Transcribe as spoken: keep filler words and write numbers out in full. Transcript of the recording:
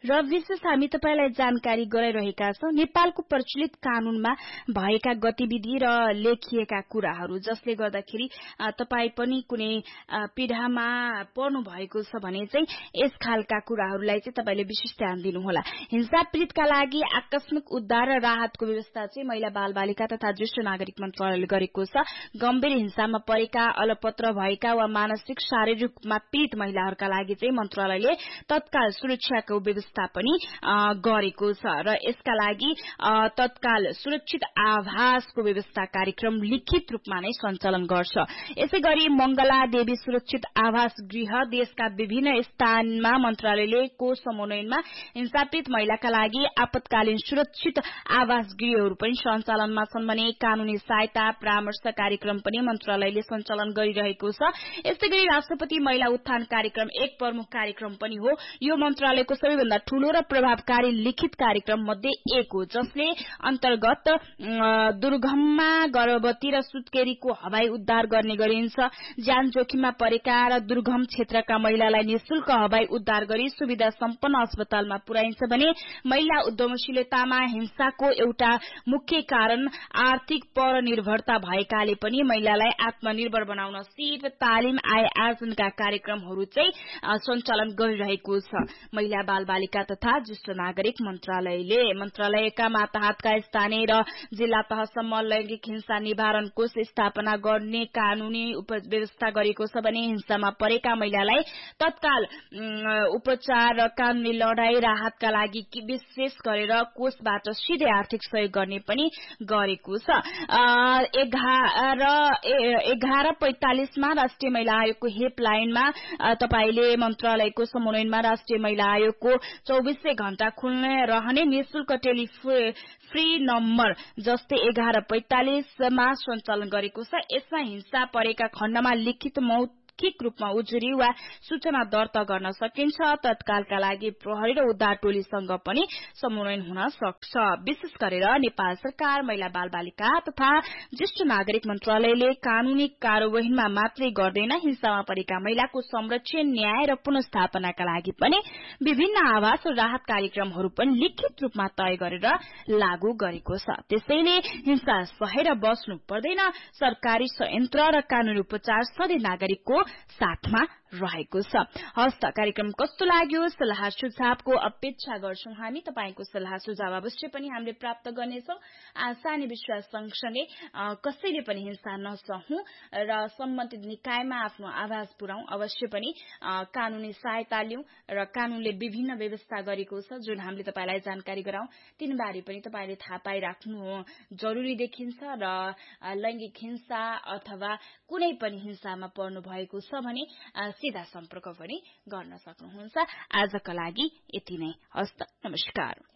र विशेष हामी तपाईलाई जानकारी गराइरहेका छौं नेपालको प्रचलित कानूनमा भएका गतिविधि र लेखिएका कुराहरू जसले गर्दाखेरि तपाई पनि कुनै पीडामा पर्नु भएको छ भने चाहिँ यस खालका कुराहरूलाई चाहिँ तपाईले विशेष ध्यान दिनुहोला। हिंसा पीडितका लागि आकस्मिक उद्धार र राहतको व्यवस्था चाहिँ महिला बालबालिका तथा ज्येष्ठ नागरिक मन्त्रालयले गरेको छ। गम्भीर हिंसामा परेका अलपत्र भएका वा मानसिक शारीरिक रूपमा पीडित महिलाहरूका लागि चाहिँ मन्त्रालयले तत्काल सुरक्षाको व्यवस्था पनि गरेको छ र यसका लागि तत्काल सुरक्षित आवासको व्यवस्था कार्यक्रम लिखित रूपमा नै सञ्चालन गर्छ। यसैगरी मंगला देवी सुरक्षित आवास गृह देशका विभिन्न स्थानमा मन्त्रालयले को समन्वयमा हिंसापीडित महिलाका लागि आपतकालीन सुरक्षित आवास गृहहरू पनि सञ्चालनमा छन् भने कानूनी सहायता परामर्श कार्यक्रम पनि मन्त्रालयले सञ्चालन गरिरहेको छ। यसैगरी राष्ट्रपति महिला उत्थान कार्यक्रम एक प्रमुख कार्यक्रम पनि हो। यो मन्त्रालयको सबैभन्दा ठूलो र प्रभावकारी लिखित कार्यक्रम मध्ये एक हो जसले अन्तर्गत दुर्गममा गर्भवती र सुत्केरीको हवाई उद्धार गर्ने गरिन्छ। ज्यान जोखिममा परेका र दुर्गम क्षेत्रका महिलालाई निशुल्क हवाई उद्धार गरी सुविधा सम्पन्न अस्पतालमा पुर्याइन्छ भने महिला उद्यमशीलतामा हिंसाको एउटा मुख्य कारण आर्थिक परनिर्भरता भएकाले पनि महिलालाई आत्मनिर्भर बनाउन सिप तालिम आय आर्जनका कार्यक्रमहरू चाहिँ सञ्चालन गरिरहेको छ। महिला बालबालिका तथा ज्येष्ठ नागरिक मन्त्रालयले मन्त्रालयका माताहतका स्थानीय र जिल्ला तहसम्म लैंगिक हिंसा निवारण कोष स्थापना गर्ने कानूनी व्यवस्था गरेको छ भने हिंसामा परेका महिलालाई तत्काल उपचार र कानूनी लडाई राहतका लागि विशेष गरेर कोषबाट सिधै आर्थिक सहयोग गर्ने पनि गरेको छ। एघार पैंतालिसमा राष्ट्रिय महिला आयोगको हेल्पलाइनमा तपाईले मन्त्रालयको समन्वयमा राष्ट्रिय महिला आयोगको चौबीसै घण्टा खुल्ने रहने निशुल्क टेलिफ्री नम्बर जस्तै एघार पैंतालिसमा सञ्चालन गरेको छ। यसमा हिंसा परेका खण्डमा लिखित मौखिक रूपमा उजुरी वा सूचना दर्ता गर्न सकिन्छ। तत्कालका लागि प्रहरी र उद्धार टोलीसँग पनि समन्वय हुन सक्छ। विशेष गरेर नेपाल सरकार महिला बालबालिका तथा ज्येष्ठ नागरिक मन्त्रालयले कानूनी कार्यवाहीमा मात्रै गर्दैन हिंसामा परेका महिलाको संरक्षण न्याय र पुनर्स्थापनाका लागि पनि विभिन्न आवास र राहत कार्यक्रमहरू पनि लिखित रूपमा तय गरेर लागू गरेको छ। त्यसैले हिंसा सहेर बस्नु पर्दैन। सरकारी संयन्त्र र कानूनी उपचार सधैँ नागरिकको साथमा रहेको छ। हस्त कार्यक्रम कस्तो लाग्यो सल्लाह सुझावको अपेक्षा गर्छौं हामी। तपाईको सल्लाह सुझाव अवश्य पनि हामीले प्राप्त गर्नेछौं। आशा अनि विश्वास सँगसँगै कसैले पनि हिंसा नसहौं र सम्बन्धित निकायमा आफ्नो आवाज पुर्याउँ। अवश्य पनि कानूनी सहायता लिउँ र कानूनले विभिन्न व्यवस्था गरेको छ जुन हामीले तपाईलाई जानकारी गराउँ तीनबारे पनि तपाईले थाहा पाइराख्नु जरुरी देखिन्छ र लैंगिक हिंसा अथवा कुनै पनि हिंसामा पर्नु भएको छ भने सीधा सम्पर्क पनि गर्न सक्नुहुन्छ। आजका लागि यति नै। हस्त नमस्कार।